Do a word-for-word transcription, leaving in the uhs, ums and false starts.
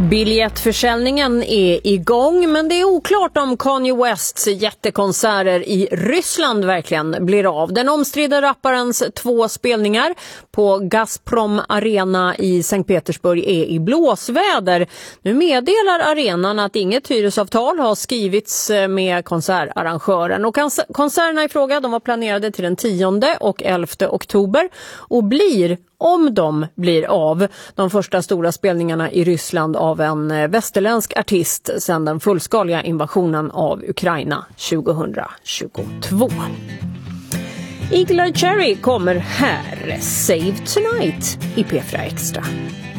Biljettförsäljningen är igång, men det är oklart om Kanye Wests jättekonserter i Ryssland verkligen blir av. Den omstridda rapparens två spelningar på Gazprom Arena i Sankt Petersburg är i blåsväder. Nu meddelar arenan att inget hyresavtal har skrivits med konsertarrangören. Och konserterna i fråga de var planerade till den tionde och elfte oktober och blir, om de blir av, de första stora spelningarna i Ryssland av en västerländsk artist sedan den fullskaliga invasionen av Ukraina tjugohundratjugotvå. Eagle Eye Cherry kommer här, Save Tonight i P fyra Extra.